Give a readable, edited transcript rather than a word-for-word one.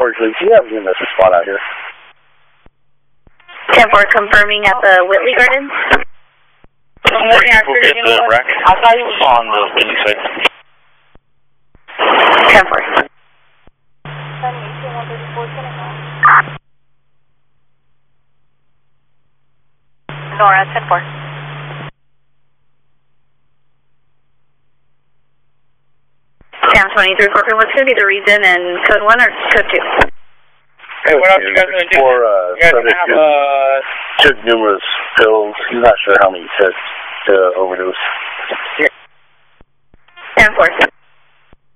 unfortunately, do you have a message spot out here? 10-4 confirming at the Whitley Gardens. I'm working at the rack. I thought he was on the Whitley side. 10-4. Nora, 10-4. Sam 23 Corcoran, what's going to be the reason and code 1 or code 2? Hey, what else you guys going to do? You guys took numerous pills. He's not sure how many he took to overdose. 10-4.